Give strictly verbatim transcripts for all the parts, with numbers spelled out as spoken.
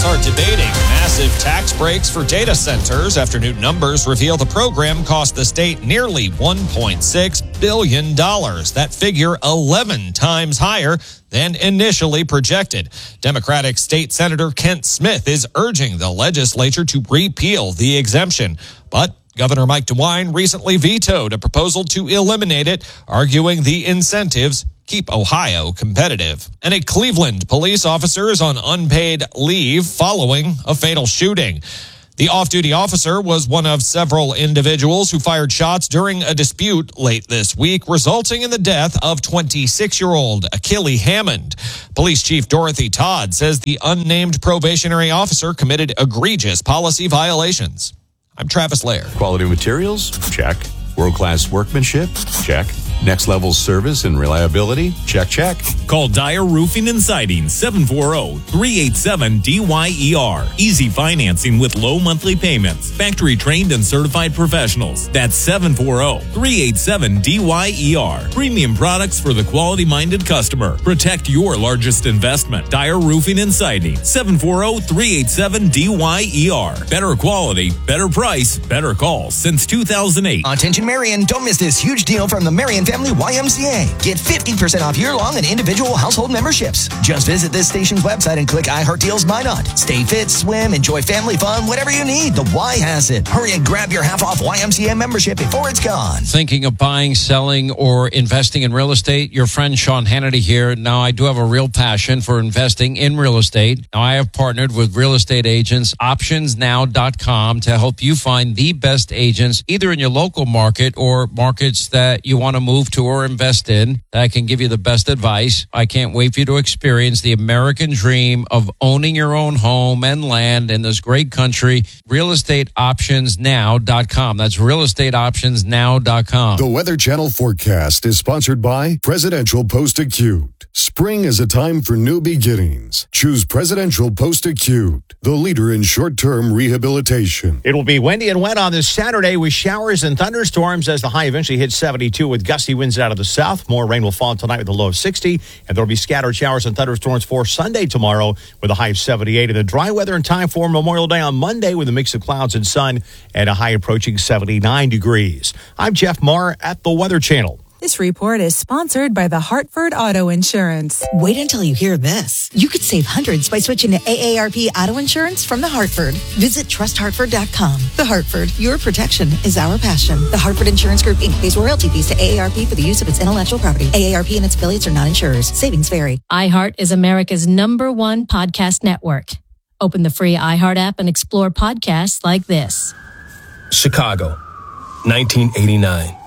are debating massive tax breaks for data centers after new numbers reveal the program cost the state nearly one point six billion dollars. That figure eleven times higher than initially projected. Democratic State Senator Kent Smith is urging the legislature to repeal the exemption, but Governor Mike DeWine recently vetoed a proposal to eliminate it, arguing the incentives keep Ohio competitive. And a Cleveland police officer is on unpaid leave following a fatal shooting. The off-duty officer was one of several individuals who fired shots during a dispute late this week, resulting in the death of twenty-six-year-old Achille Hammond. Police Chief Dorothy Todd says the unnamed probationary officer committed egregious policy violations. I'm Travis Lair. Quality materials? Check. World-class workmanship? Check. Next level service and reliability? Check, check. Call Dyer Roofing and Siding, seven four zero, three eight seven, D Y E R. Easy financing with low monthly payments. Factory trained and certified professionals. That's seven four zero, three eight seven, D Y E R. Premium products for the quality-minded customer. Protect your largest investment. Dyer Roofing and Siding, seven four zero, three eight seven, D Y E R. Better quality, better price, better call since two thousand eight. Attention Marion, don't miss this huge deal from the Marion Family Y M C A. Get fifty percent off year-long and individual household memberships. Just visit this station's website and click iHeart Deals Buy Not. Stay fit, swim, enjoy family fun, whatever you need, the Y has it. Hurry and grab your half-off Y M C A membership before it's gone. Thinking of buying, selling, or investing in real estate? Your friend Sean Hannity here. Now, I do have a real passion for investing in real estate. Now, I have partnered with real estate agents, options now dot com, to help you find the best agents, either in your local market or markets that you want to move to or invest in, that can give you the best advice. I can't wait for you to experience the American dream of owning your own home and land in this great country. real estate options now dot com. That's real estate options now dot com. The Weather Channel forecast is sponsored by Presidential Post-Acute. Spring is a time for new beginnings. Choose Presidential Post-Acute, the leader in short-term rehabilitation. It will be windy and wet on this Saturday with showers and thunderstorms as the high eventually hits seventy-two with gusty winds out of the south. More rain will fall tonight with a low of sixty, and there will be scattered showers and thunderstorms for Sunday tomorrow with a high of seventy-eight. And the dry weather in time for Memorial Day on Monday with a mix of clouds and sun and a high approaching seventy-nine degrees. I'm Jeff Marr at the Weather Channel. This report is sponsored by the Hartford Auto Insurance. Wait until you hear this. You could save hundreds by switching to A A R P Auto Insurance from The Hartford. Visit trust hartford dot com. The Hartford, your protection is our passion. The Hartford Insurance Group, Incorporated pays royalty fees to A A R P for the use of its intellectual property. A A R P and its affiliates are not insurers. Savings vary. iHeart is America's number one podcast network. Open the free iHeart app and explore podcasts like this. Chicago, nineteen eighty-nine.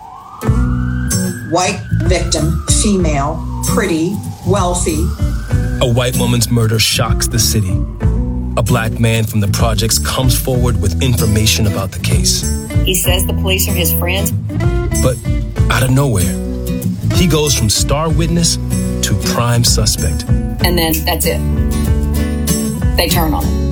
White victim, female, pretty, wealthy. A white woman's murder shocks the city. A black man from the projects comes forward with information about the case. He says the police are his friends. But out of nowhere, he goes from star witness to prime suspect. And then that's it. They turn on him.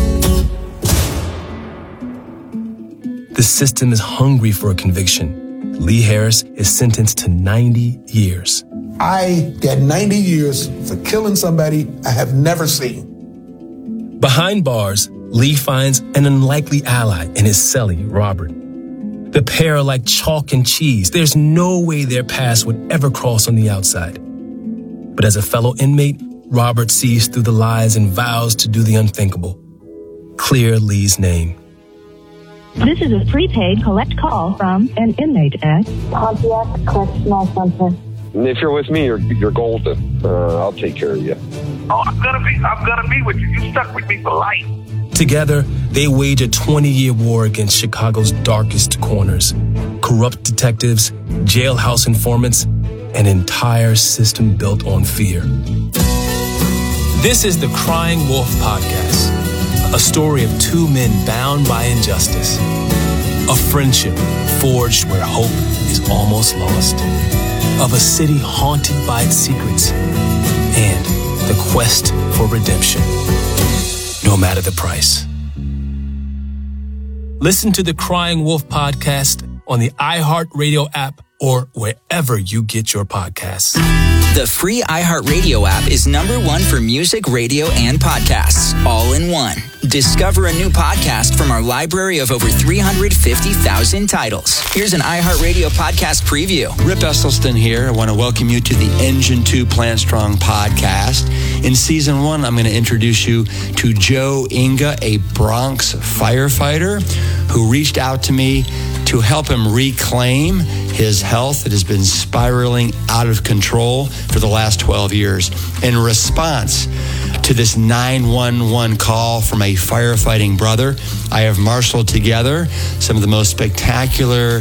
The system is hungry for a conviction. Lee Harris is sentenced to ninety years. I get ninety years for killing somebody I have never seen. Behind bars, Lee finds an unlikely ally in his cellie, Robert. The pair are like chalk and cheese. There's no way their paths would ever cross on the outside. But as a fellow inmate, Robert sees through the lies and vows to do the unthinkable. Clear Lee's name. This is a prepaid collect call from an inmate at Pontiac Correctional Center. If you're with me, you're you're golden. Uh, I'll take care of you. Oh, I'm gonna be I'm gonna be with you. You stuck with me for life. Together, they wage a twenty-year war against Chicago's darkest corners. Corrupt detectives, jailhouse informants, an entire system built on fear. This is the Crying Wolf Podcast. A story of two men bound by injustice. A friendship forged where hope is almost lost. Of a city haunted by its secrets. And the quest for redemption, no matter the price. Listen to the Crying Wolf Podcast on the iHeartRadio app or wherever you get your podcasts. The free iHeartRadio app is number one for music, radio, and podcasts, all in one. Discover a new podcast from our library of over three hundred fifty thousand titles. Here's an iHeartRadio podcast preview. Rip Esselstyn here. I want to welcome you to the Engine two Plant Strong podcast. In season one, I'm going to introduce you to Joe Inga, a Bronx firefighter who reached out to me to help him reclaim his health that has been spiraling out of control for the last twelve years. In response to this nine one one call from a firefighting brother, I have marshaled together some of the most spectacular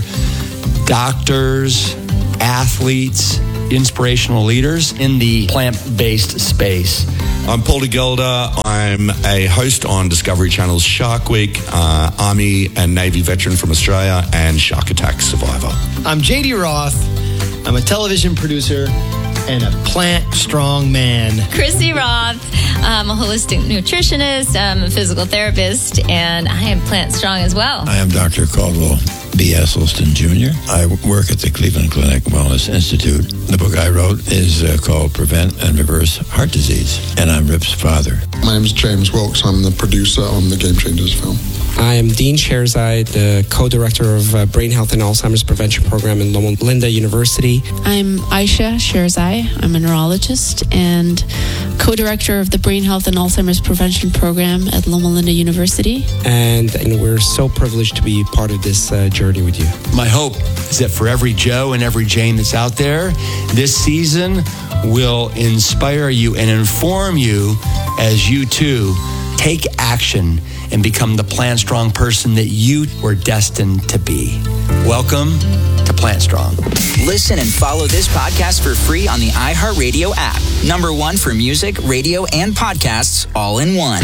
doctors, athletes, inspirational leaders in the plant-based space. I'm Paul de Gelder. I'm a host on Discovery Channel's Shark Week, uh, Army and Navy veteran from Australia, and Shark Attack survivor. I'm J D Roth. I'm a television producer and a plant-strong man. Chrissy Roth. I'm a holistic nutritionist. I'm a physical therapist, and I am plant-strong as well. I am Doctor Caldwell B. Esselstyn Junior I work at the Cleveland Clinic Wellness Institute. The book I wrote is uh, called Prevent and Reverse Heart Disease, and I'm Rip's father. My name is James Wilkes. I'm the producer on the Game Changers film. I am Dean Sherzai, the co-director of uh, Brain Health and Alzheimer's Prevention Program in Loma Linda University. I'm Aisha Sherzai. I'm a neurologist and co-director of the Brain Health and Alzheimer's Prevention Program at Loma Linda University. And, and we're so privileged to be part of this uh, journey with you. My hope is that for every Joe and every Jane that's out there, this season will inspire you and inform you as you too take action and become the Plant Strong person that you were destined to be. Welcome to Plant Strong. Listen and follow this podcast for free on the iHeartRadio app. Number one for music, radio, and podcasts, all in one.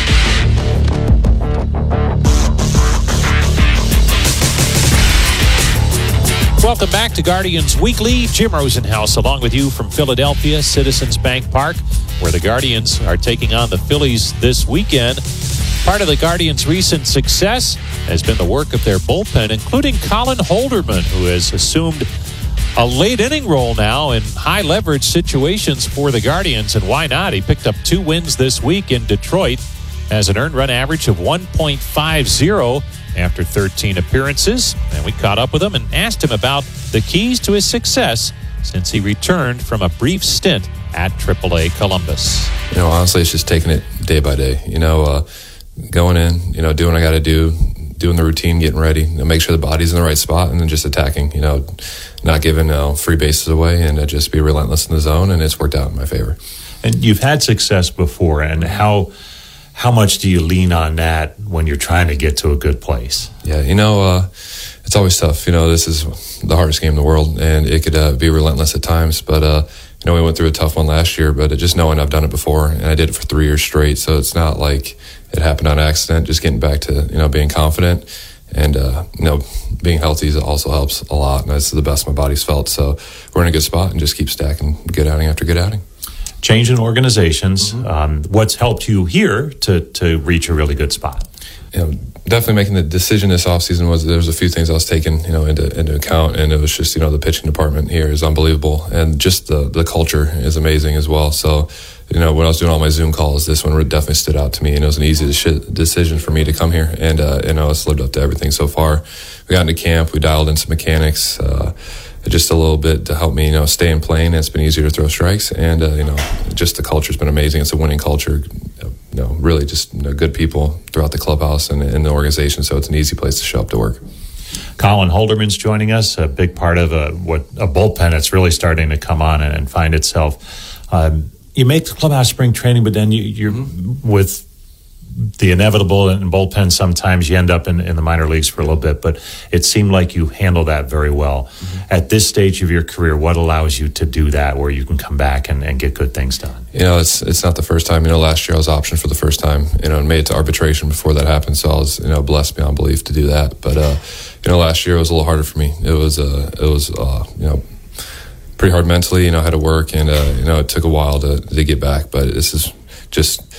Welcome back to Guardians Weekly. Jim Rosenhaus along with you from Philadelphia, Citizens Bank Park, where the Guardians are taking on the Phillies this weekend. Part of the Guardians' recent success has been the work of their bullpen, including Colin Holderman, who has assumed a late inning role now in high leverage situations for the Guardians. And why not? He picked up two wins this week in Detroit, has an earned run average of one point five oh after thirteen appearances. And we caught up with him and asked him about the keys to his success since he returned from a brief stint at triple A Columbus. You know, honestly, it's just taking it day by day. You know, uh, going in, you know, doing what I got to do, doing the routine, getting ready, you know, make sure the body's in the right spot, and then just attacking, you know, not giving uh, free bases away, and uh, just be relentless in the zone, and it's worked out in my favor. And you've had success before, and how how much do you lean on that when you're trying to get to a good place? Yeah, you know, uh, it's always tough. You know, this is the hardest game in the world, and it could uh, be relentless at times, but uh, you know, we went through a tough one last year, but just knowing I've done it before, and I did it for three years straight, so it's not like it happened on accident. Just getting back to, you know, being confident and, uh, you know, being healthy also helps a lot, and that's the best my body's felt. So we're in a good spot and just keep stacking good outing after good outing. Changing organizations, mm-hmm. um, what's helped you here to, to reach a really good spot? You know, definitely making the decision this offseason was there was a few things I was taking, you know, into into account, and it was just, you know, the pitching department here is unbelievable, and just the the culture is amazing as well. So, you know, when I was doing all my Zoom calls, this one definitely stood out to me, and it was an easy decision for me to come here, and uh, you know, it's lived up to everything so far. We got into camp, we dialed in some mechanics, uh, just a little bit to help me, you know, stay in plane. It's been easier to throw strikes, and uh, you know, just the culture's been amazing. It's a winning culture. You know, really just, you know, good people throughout the clubhouse and in the organization, so it's an easy place to show up to work. Colin Holderman's joining us, a big part of a, what a bullpen that's really starting to come on and, and find itself. Um, you make the clubhouse spring training, but then you, you're mm-hmm. with the inevitable in bullpen. Sometimes you end up in, in the minor leagues for a little bit, but it seemed like you handle that very well. Mm-hmm. At this stage of your career, what allows you to do that, where you can come back and, and get good things done? You know, it's it's not the first time. You know, last year I was optioned for the first time, you know, and made it to arbitration before that happened. So I was, you know, blessed beyond belief to do that. But uh, you know, last year it was a little harder for me. It was uh, it was uh, you know, pretty hard mentally. You know, I had to work, and uh, you know, it took a while to to get back. But this is just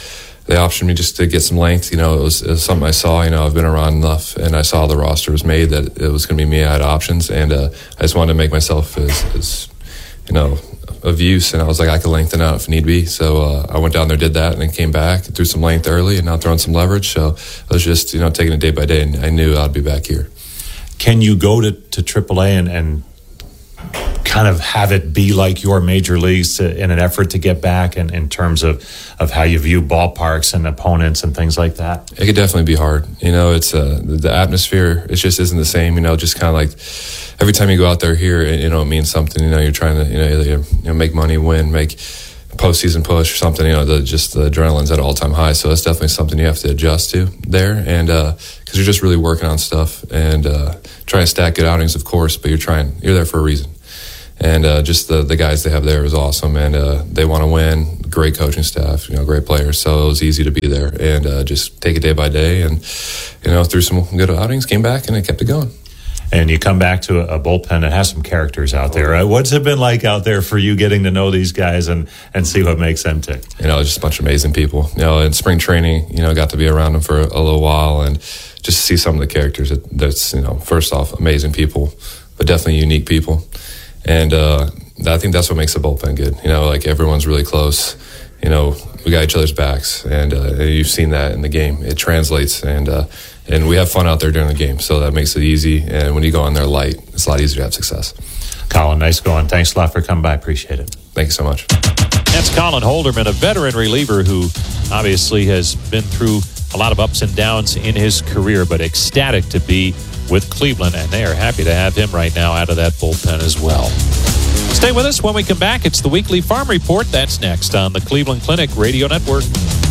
they optioned me just to get some length. You know, it was, it was something I saw. You know, I've been around enough, and I saw the roster was made that it was going to be me. I had options, and uh, I just wanted to make myself as, as, you know, of use. And I was like, I could lengthen out if need be. So uh, I went down there, did that, and then came back, threw some length early, and now throwing some leverage. So I was just, you know, taking it day by day, and I knew I'd be back here. Can you go to, to triple A and, and kind of have it be like your major leagues to, in an effort to get back in, in terms of, of how you view ballparks and opponents and things like that? It could definitely be hard. You know, it's uh, the, the atmosphere, it just isn't the same. You know, just kind of like every time you go out there here, it, you know, it means something. You know, you're trying to, you know, either, you know, make money, win, make postseason push or something. You know, the, just the adrenaline's at all time high. So that's definitely something you have to adjust to there. And because uh, you're just really working on stuff and uh, trying to stack good outings, of course, but you're trying, you're there for a reason. And uh, just the, the guys they have there is awesome, and uh, they want to win. Great coaching staff, you know, great players. So it was easy to be there and uh, just take it day by day. And you know, through some good outings, came back and it kept it going. And you come back to a, a bullpen that has some characters out there. Right? What's it been like out there for you getting to know these guys and, and see what makes them tick? You know, just a bunch of amazing people. You know, in spring training, you know, got to be around them for a, a little while and just see some of the characters. That, that's, you know, first off, amazing people, but definitely unique people. And uh, I think that's what makes the bullpen good. You know, like everyone's really close. You know, we got each other's backs, and uh, you've seen that in the game. It translates, and uh, and we have fun out there during the game, so that makes it easy. And when you go on there light, it's a lot easier to have success. Colin, nice going. Thanks a lot for coming by. Appreciate it. Thank you so much. That's Colin Holderman, a veteran reliever who obviously has been through a lot of ups and downs in his career, but ecstatic to be with Cleveland, and they are happy to have him right now out of that bullpen as well. Stay with us. When we come back, it's the Weekly Farm Report. That's next on the Cleveland Clinic Radio Network.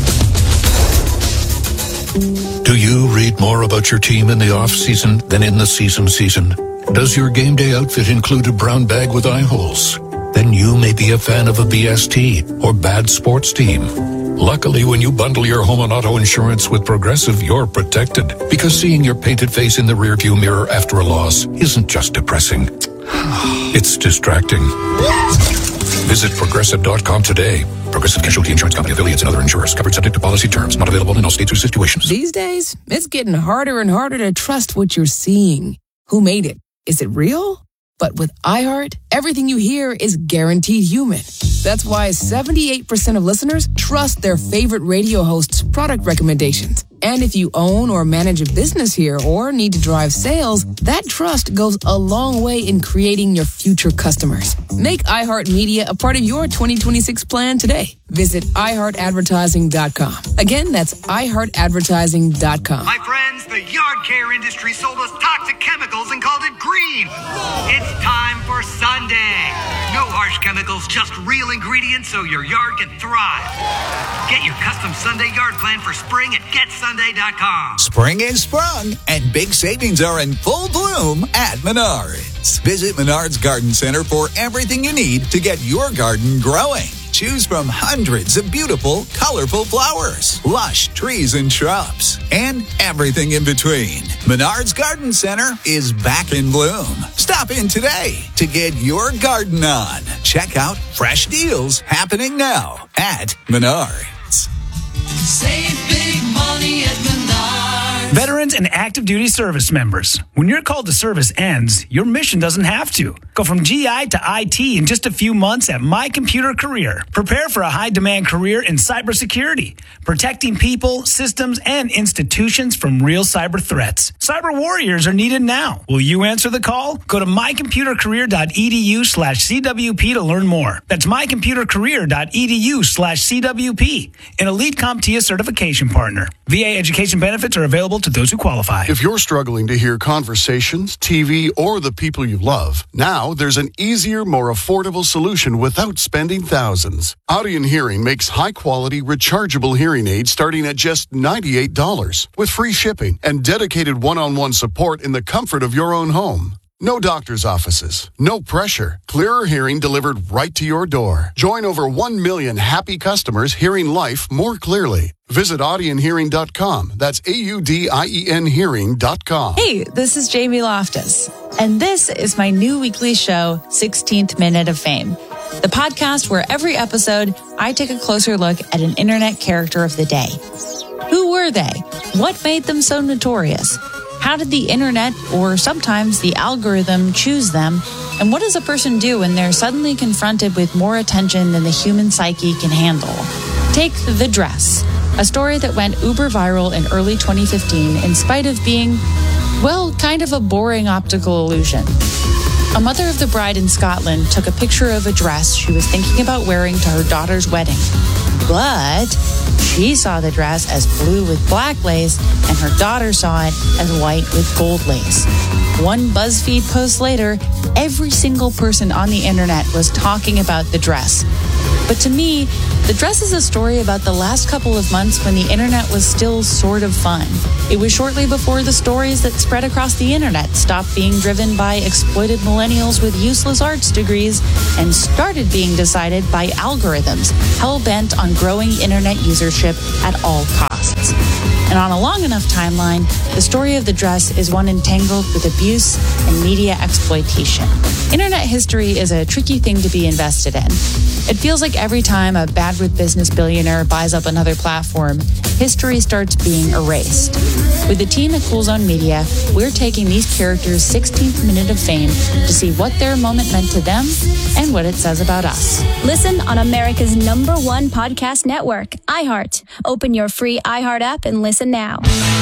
Do you read more about your team in the off-season than in the season season? Does your game day outfit include a brown bag with eye holes? Then you may be a fan of a B S T or bad sports team. Luckily, when you bundle your home and auto insurance with Progressive, you're protected. Because seeing your painted face in the rearview mirror after a loss isn't just depressing. It's distracting. Visit Progressive dot com today. Progressive Casualty Insurance Company, affiliates, and other insurers. Covered subject to policy terms. Not available in all states or situations. These days, it's getting harder and harder to trust what you're seeing. Who made it? Is it real? But with iHeart, everything you hear is guaranteed human. That's why seventy-eight percent of listeners trust their favorite radio host's product recommendations. And if you own or manage a business here or need to drive sales, that trust goes a long way in creating your future customers. Make iHeartMedia a part of your twenty twenty-six plan today. Visit i heart advertising dot com. Again, that's i heart advertising dot com. My friends, the yard care industry sold us toxic chemicals and called it green. It's time for Sunday. No harsh chemicals, just real ingredients so your yard can thrive. Get your custom Sunday yard plan for spring at get sunday dot com. Spring is sprung, and big savings are in full bloom at Menards. Visit Menards Garden Center for everything you need to get your garden growing. Choose from hundreds of beautiful, colorful flowers, lush trees and shrubs, and everything in between. Menards Garden Center is back in bloom. Stop in today to get your garden on. Check out fresh deals happening now at Menards. Save big money at Menards. Veterans and active duty service members, when your call to service ends, your mission doesn't have to. Go from G I to I T in just a few months at My Computer Career. Prepare for a high-demand career in cybersecurity, protecting people, systems, and institutions from real cyber threats. Cyber warriors are needed now. Will you answer the call? Go to my computer career dot e d u slash c w p to learn more. That's my computer career dot e d u slash c w p, an Elite CompTIA certification partner. V A education benefits are available to those who qualify. If you're struggling to hear conversations, T V, or the people you love, now there's an easier, more affordable solution without spending thousands. Audien Hearing makes high-quality, rechargeable hearing aids starting at just ninety-eight dollars with free shipping and dedicated one-on-one support in the comfort of your own home. No doctor's offices, no pressure. Clearer hearing delivered right to your door. Join over one million happy customers hearing life more clearly. Visit audien hearing dot com. That's A U D I E N hearing dot com. Hey, this is Jamie Loftus, and this is my new weekly show, sixteenth Minute of Fame. the podcast where every episode I take a closer look at an internet character of the day. Who were they? What made them so notorious? How did the internet, or sometimes the algorithm, choose them? And what does a person do when they're suddenly confronted with more attention than the human psyche can handle? Take The Dress, a story that went uber viral in early twenty fifteen in spite of being, well, kind of a boring optical illusion. A mother of the bride in Scotland took a picture of a dress she was thinking about wearing to her daughter's wedding. But she saw the dress as blue with black lace, and her daughter saw it as white with gold lace. One BuzzFeed post later, every single person on the internet was talking about the dress. But to me, the dress is a story about the last couple of months when the internet was still sort of fun. It was shortly before the stories that spread across the internet stopped being driven by exploited millennials with useless arts degrees and started being decided by algorithms hell-bent on growing internet usership at all costs. And on a long enough timeline, the story of the dress is one entangled with abuse and media exploitation. Internet history is a tricky thing to be invested in. It feels like every time a bad with business billionaire buys up another platform, history starts being erased. With the team at Cool Zone Media, we're taking these characters' sixteenth minute of fame to see what their moment meant to them and what it says about us. Listen on America's number one podcast network, iHeart. Open your free iHeart app and listen now.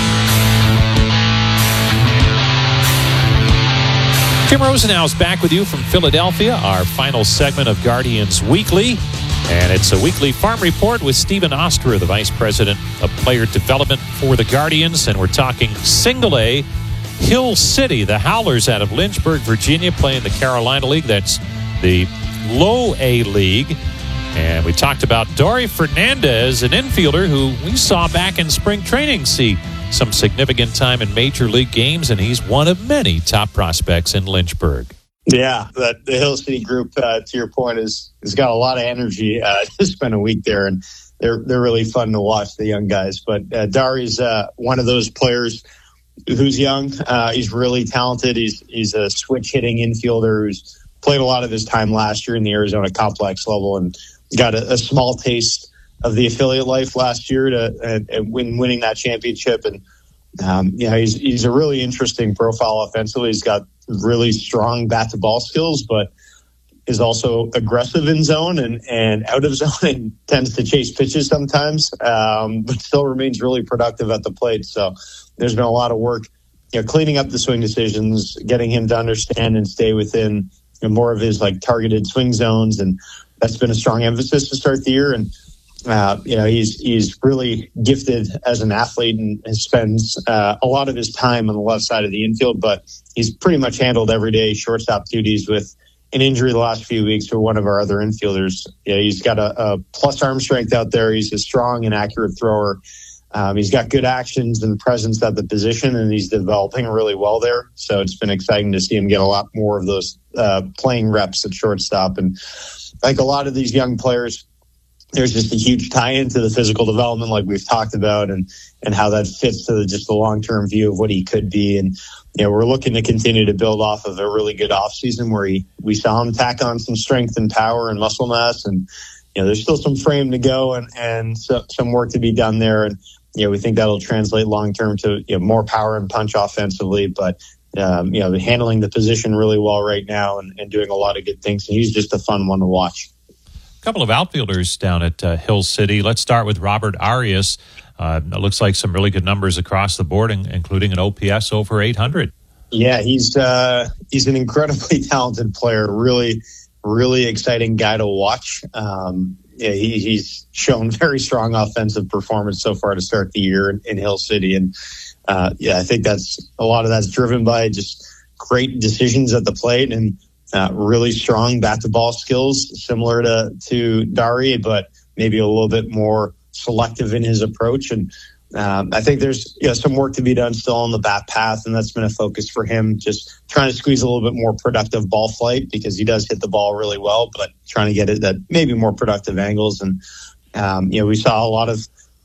Jim Rosenhaus back with you from Philadelphia, our final segment of Guardians Weekly. And it's a weekly farm report with Stephen Oster, the Vice President of Player Development for the Guardians. And we're talking Single A, Hill City, the Howlers out of Lynchburg, Virginia, playing the Carolina League. That's the Low A League. And we talked about Dory Fernandez, an infielder who we saw back in spring training see some significant time in major league games, and he's one of many top prospects in Lynchburg. Yeah, that the Hill City group, uh, to your point, is has got a lot of energy. Uh, to spend a week there, and they're they're really fun to watch, the young guys. But uh, Dari's uh, one of those players who's young. Uh, he's really talented. He's he's a switch hitting infielder who's played a lot of his time last year in the Arizona Complex level, and got a, a small taste of the affiliate life last year to uh, win winning that championship. And um, yeah, he's he's a really interesting profile offensively. He's got really strong bat to ball skills, but is also aggressive in zone and, and out of zone, and tends to chase pitches sometimes, um, but still remains really productive at the plate. So there's been a lot of work, you know, cleaning up the swing decisions, getting him to understand and stay within, you know, more of his like targeted swing zones. And that's been a strong emphasis to start the year. And Uh, you know, he's he's really gifted as an athlete and, and spends uh, a lot of his time on the left side of the infield, but he's pretty much handled everyday shortstop duties with an injury the last few weeks for one of our other infielders. Yeah, he's got a, a plus arm strength out there. He's a strong and accurate thrower. Um, he's got good actions and presence at the position, and he's developing really well there. So it's been exciting to see him get a lot more of those uh, playing reps at shortstop. And like a lot of these young players, there's just a huge tie-in to the physical development like we've talked about, and, and how that fits to the, just the long-term view of what he could be. And, you know, we're looking to continue to build off of a really good offseason where he, we saw him tack on some strength and power and muscle mass. And, you know, there's still some frame to go and, and so, some work to be done there. And, you know, we think that'll translate long-term to, you know, more power and punch offensively. But, um, you know, handling the position really well right now and, and doing a lot of good things. And he's just a fun one to watch. A couple of outfielders down at uh, Hill City. Let's start with Robert Arias. Uh, it looks like some really good numbers across the board, including an O P S over eight hundred. Yeah, he's uh, he's an incredibly talented player. Really, really exciting guy to watch. Um, yeah, he, he's shown very strong offensive performance so far to start the year in, in Hill City, and uh, yeah, I think that's a lot of that's driven by just great decisions at the plate and. Uh, really strong bat-to-ball skills, similar to, to Dari, but maybe a little bit more selective in his approach. And um, I think there's you know, some work to be done still on the bat path, and that's been a focus for him, just trying to squeeze a little bit more productive ball flight, because he does hit the ball really well, but trying to get it at maybe more productive angles. And, um, you know, we saw a lot of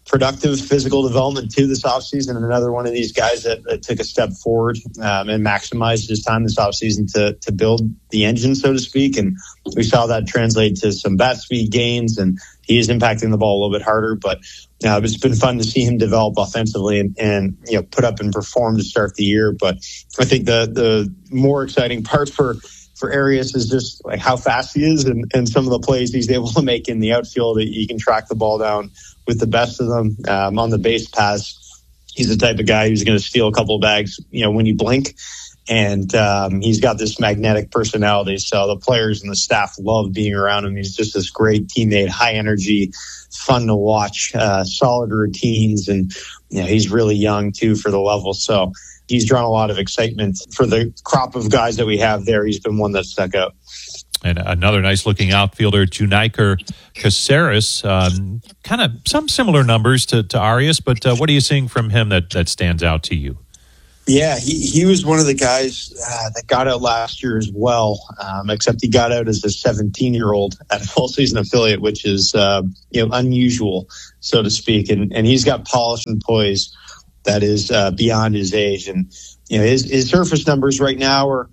productive physical development too this offseason. Another one of these guys that, that took a step forward um, and maximized his time this offseason to to build the engine, so to speak. And we saw that translate to some bat speed gains, and he is impacting the ball a little bit harder. But uh, it's been fun to see him develop offensively and, and you know put up and perform to start the year. But I think the the more exciting part for for Arias is just like how fast he is and, and some of the plays he's able to make in the outfield. He can track the ball down with the best of them um, on the base paths. He's the type of guy who's going to steal a couple of bags, you know, when you blink. And um, he's got this magnetic personality. So the players and the staff love being around him. He's just this great teammate, high energy, fun to watch, uh, solid routines. And, you know, he's really young too for the level. So he's drawn a lot of excitement for the crop of guys that we have there. He's been one that stuck out. And another nice-looking outfielder, Juniker Caceres, um, kind of some similar numbers to, to Arias, but uh, what are you seeing from him that, that stands out to you? Yeah, he, he was one of the guys uh, that got out last year as well, um, except he got out as a seventeen-year-old at a full-season affiliate, which is uh, you know unusual, so to speak. And, and he's got polish and poise that is uh, beyond his age. And you know his, his surface numbers right now are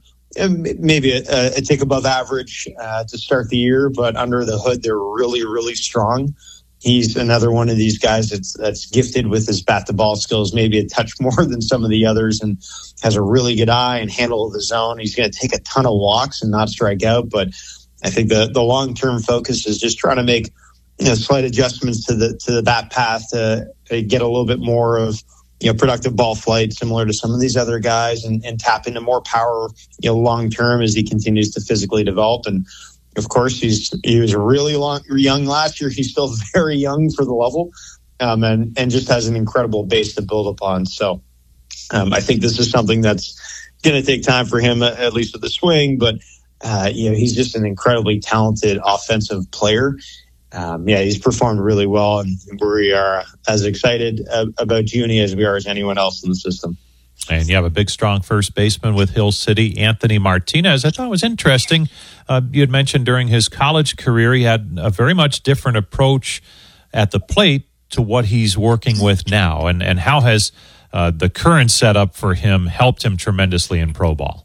maybe a, a tick above average uh, to start the year, but under the hood, they're really, really strong. He's another one of these guys that's, that's gifted with his bat-to-ball skills, maybe a touch more than some of the others, and has a really good eye and handle of the zone. He's going to take a ton of walks and not strike out, but I think the, the long-term focus is just trying to make you know, slight adjustments to the to the bat path to, to get a little bit more of you know, productive ball flight, similar to some of these other guys, and, and tap into more power, you know, long term as he continues to physically develop. And of course, he's he was really long, young last year. He's still very young for the level, um, and and just has an incredible base to build upon. So, um, I think this is something that's going to take time for him, at least with the swing. But uh, you know, he's just an incredibly talented offensive player. Um, yeah, he's performed really well, and we are as excited uh, about Junie as we are as anyone else in the system. And you have a big, strong first baseman with Hill City, Anthony Martinez. I thought it was interesting. Uh, you had mentioned during his college career, he had a very much different approach at the plate to what he's working with now. And, and how has uh, the current setup for him helped him tremendously in pro ball?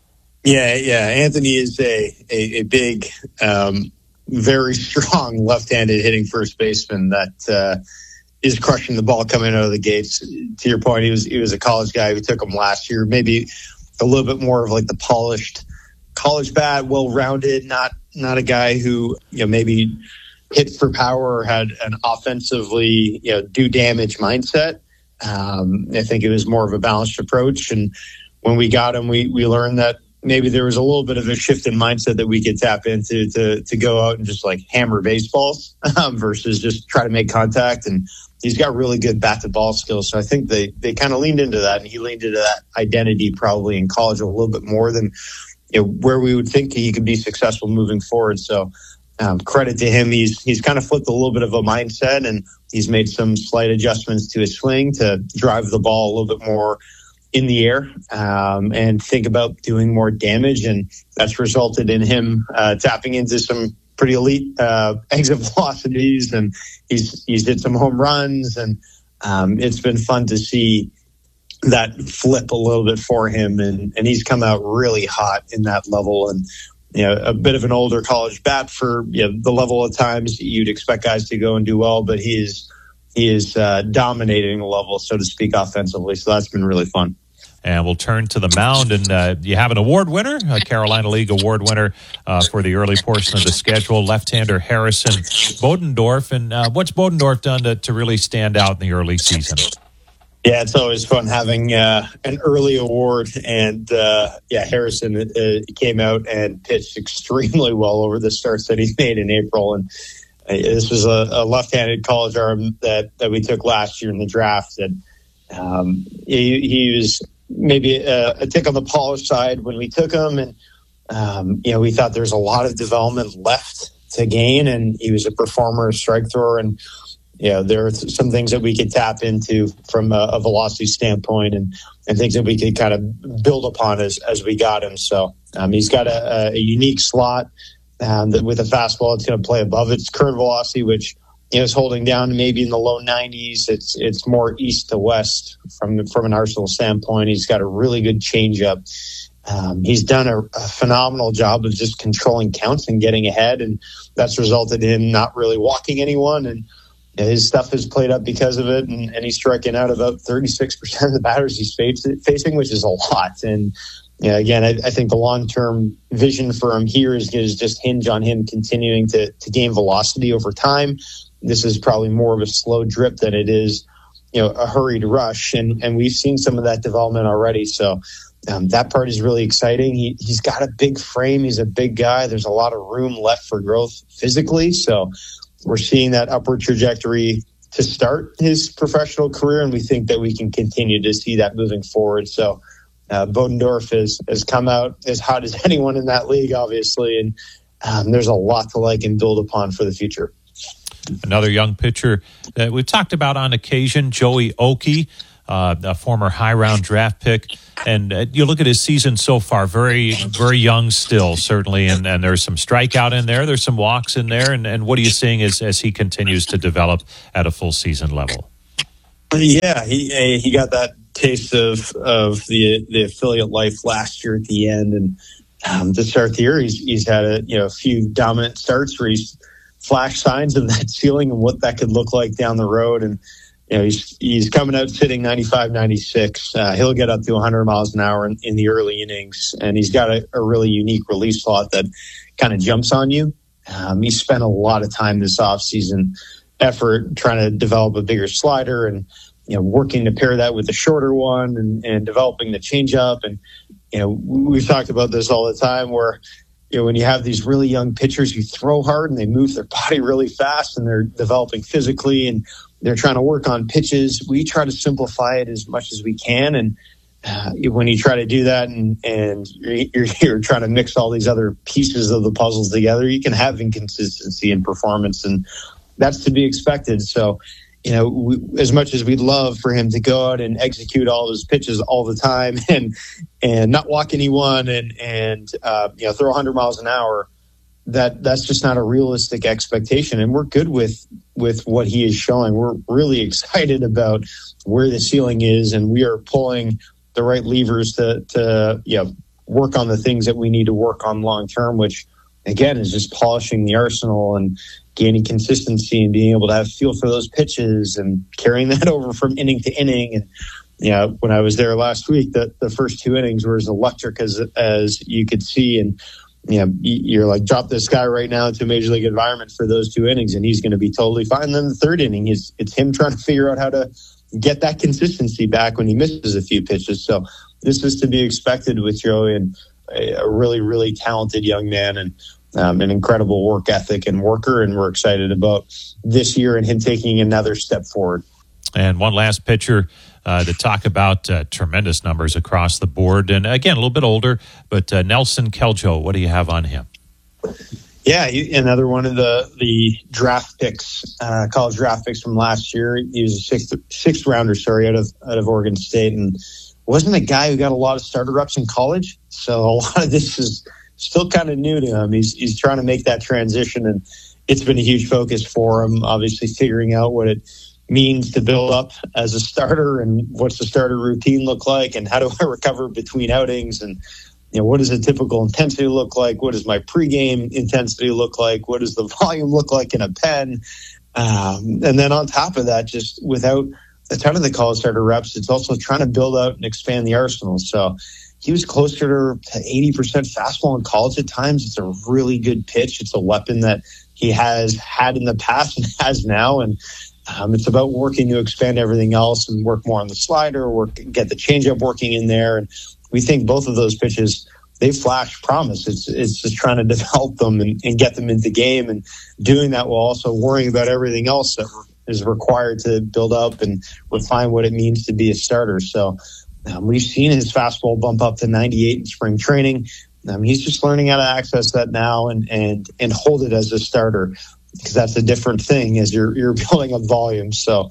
Yeah, yeah. Anthony is a, a, a big, um, very strong left-handed hitting first baseman that uh, is crushing the ball coming out of the gates. To your point, he was he was a college guy. We took him last year, maybe a little bit more of like the polished college bat, well-rounded, not not a guy who you know maybe hit for power or had an offensively you know do damage mindset. Um, I think it was more of a balanced approach. And when we got him, we we learned that maybe there was a little bit of a shift in mindset that we could tap into to to go out and just like hammer baseballs um, versus just try to make contact. And he's got really good bat to ball skills. So I think they, they kind of leaned into that, and he leaned into that identity probably in college a little bit more than you know, where we would think he could be successful moving forward. So um, credit to him. He's, he's kind of flipped a little bit of a mindset, and he's made some slight adjustments to his swing to drive the ball a little bit more in the air um, and think about doing more damage. And that's resulted in him uh, tapping into some pretty elite uh, exit velocities, and he's he's hit some home runs, and um, it's been fun to see that flip a little bit for him. And, and he's come out really hot in that level, and you know a bit of an older college bat for you know, the level of times you'd expect guys to go and do well, but he is he is uh, dominating the level, so to speak, offensively. So that's been really fun. And we'll turn to the mound, and uh, you have an award winner, a Carolina League award winner uh, for the early portion of the schedule, left-hander Harrison Bodendorf. And uh, what's Bodendorf done to, to really stand out in the early season? Yeah, it's always fun having uh, an early award. And, uh, yeah, Harrison uh, came out and pitched extremely well over the starts that he made in April. And uh, this was a, a left-handed college arm that, that we took last year in the draft. And um, he, he was maybe a, a tick on the polished side when we took him. And, um, you know, we thought there's a lot of development left to gain. And he was a performer, a strike thrower. And, you know, there are some things that we could tap into from a, a velocity standpoint, and, and things that we could kind of build upon as, as we got him. So um, he's got a, a unique slot um, that with a fastball, it's going to play above its current velocity, which you know, is holding down maybe in the low nineties. It's it's more east to west from from an arsenal standpoint. He's got a really good changeup. Um, he's done a, a phenomenal job of just controlling counts and getting ahead, and that's resulted in not really walking anyone. And you know, his stuff has played up because of it, and, and he's striking out about thirty-six percent of the batters he's facing, which is a lot. And you know, again, I, I think the long-term vision for him here is, is just hinge on him continuing to, to gain velocity over time. This is probably more of a slow drip than it is, you know, a hurried rush, and and we've seen some of that development already. So. Um, that part is really exciting. He, he's got a big frame. He's a big guy. There's a lot of room left for growth physically. So we're seeing that upward trajectory to start his professional career, and we think that we can continue to see that moving forward. So uh, Bodendorf has, has come out as hot as anyone in that league, obviously, and um, there's a lot to like and build upon for the future. Another young pitcher that we've talked about on occasion, Joey Oakey, uh, a former high-round draft pick. And uh, you look at his season so far, very, very young still, certainly, and, and there's some strikeout in there, there's some walks in there, and, and what are you seeing as, as he continues to develop at a full season level? Yeah, he he got that taste of of the the affiliate life last year at the end, and um, to start the year, he's he's had a you know a few dominant starts where he's flashed signs of that ceiling and what that could look like down the road, and you know, he's he's coming out sitting ninety-five, ninety-six. Uh, he'll get up to one hundred miles an hour in, in the early innings, and he's got a, a really unique release slot that kind of jumps on you. Um, he spent a lot of time this offseason effort trying to develop a bigger slider and, you know, working to pair that with the shorter one and, and developing the changeup. And, you know, we've talked about this all the time where, you know, when you have these really young pitchers who throw hard and they move their body really fast and they're developing physically and they're trying to work on pitches, we try to simplify it as much as we can. And uh, when you try to do that and, and you're, you're trying to mix all these other pieces of the puzzles together, you can have inconsistency in performance, and that's to be expected. So, you know, we, as much as we'd love for him to go out and execute all of his pitches all the time and and not walk anyone and, and uh, you know, throw one hundred miles an hour, that that's just not a realistic expectation. And we're good with with what he is showing. We're really excited about where the ceiling is, and we are pulling the right levers to, to you know, work on the things that we need to work on long term, which, again, is just polishing the arsenal and gaining consistency and being able to have feel for those pitches and carrying that over from inning to inning. And, you know, when I was there last week, the, the first two innings were as electric as, as you could see. And, you know, you're like, drop this guy right now into a major league environment for those two innings, and he's going to be totally fine. And then the third inning, is it's him trying to figure out how to get that consistency back when he misses a few pitches. So this is to be expected with Joey, and a, a really, really talented young man, and um, an incredible work ethic and worker. And we're excited about this year and him taking another step forward. And one last pitcher uh, to talk about, uh, tremendous numbers across the board. And again, a little bit older, but uh, Nelson Keljo, what do you have on him? Yeah, he, another one of the the draft picks, uh, college draft picks from last year. He was a sixth sixth rounder, sorry, out of out of Oregon State, and wasn't a guy who got a lot of starter reps in college. So a lot of this is still kind of new to him. He's he's trying to make that transition, and it's been a huge focus for him. Obviously, figuring out what it means to build up as a starter, and what's the starter routine look like, and how do I recover between outings, and you know, what does a typical intensity look like? What does my pregame intensity look like? What does the volume look like in a pen? Um, and then on top of that, just without a ton of the college starter reps, it's also trying to build out and expand the arsenal. So he was closer to eighty percent fastball in college at times. It's a really good pitch. It's a weapon that he has had in the past and has now. And um, it's about working to expand everything else and work more on the slider, work, get the changeup working in there. And we think both of those pitches, they flash promise. It's it's just trying to develop them and, and get them into the game, and doing that while also worrying about everything else that is required to build up and refine what it means to be a starter. So um, we've seen his fastball bump up to ninety-eight in spring training. Um, he's just learning how to access that now and and and hold it as a starter, because that's a different thing as you're you're building up volume. So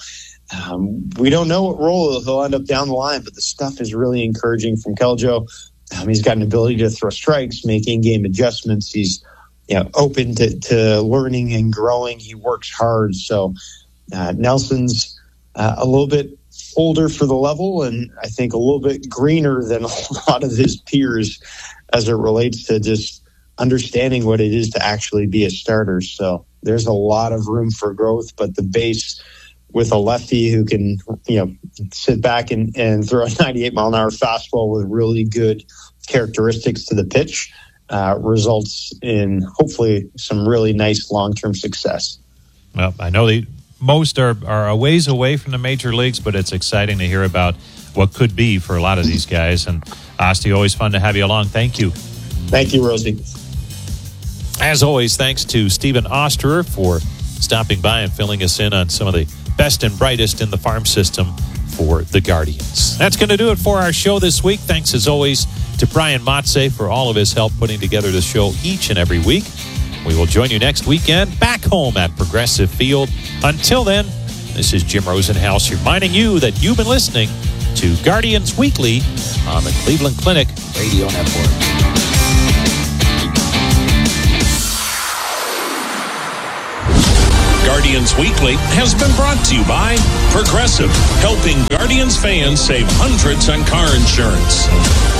Um, we don't know what role he'll end up down the line, but the stuff is really encouraging from Keljo. Um, he's got an ability to throw strikes, make in-game adjustments. He's you know, open to, to learning and growing. He works hard. So uh, Nelson's uh, a little bit older for the level, and I think a little bit greener than a lot of his peers as it relates to just understanding what it is to actually be a starter. So there's a lot of room for growth, but the base with a lefty who can, you know, sit back and, and throw a ninety-eight mile an hour fastball with really good characteristics to the pitch uh, results in hopefully some really nice long-term success. Well, I know the most are, are a ways away from the major leagues, but it's exciting to hear about what could be for a lot of these guys. And Asti, always fun to have you along. Thank you. Thank you, Rosie. As always, thanks to Stephen Osterer for stopping by and filling us in on some of the best and brightest in the farm system for the Guardians. That's going to do it for our show this week. Thanks, as always, to Brian Motze for all of his help putting together the show each and every week. We will join you next weekend back home at Progressive Field. Until then, this is Jim Rosenhaus reminding you that you've been listening to Guardians Weekly on the Cleveland Clinic Radio Network. Guardians Weekly has been brought to you by Progressive, helping Guardians fans save hundreds on car insurance.